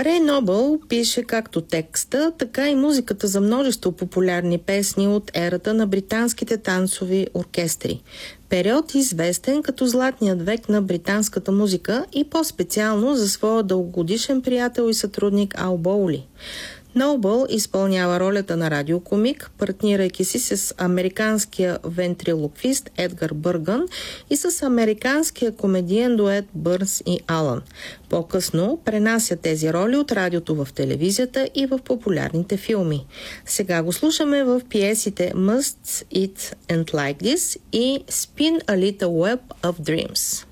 Рей Нобъл пише както текста, така и музиката за множество популярни песни от ерата на британските танцови оркестри. Период известен като златният век на британската музика и по-специално за своя дългогодишен приятел и сътрудник Ал Боули. Нобъл изпълнява ролята на радиокомик, партнирайки си с американския вентрилоквист Едгар Бъргън и с американския комедиен дует Бърнс и Алън. По-късно пренася тези роли от радиото в телевизията и в популярните филми. Сега го слушаме в пиесите Must It and Like This и Spin a Little Web of Dreams.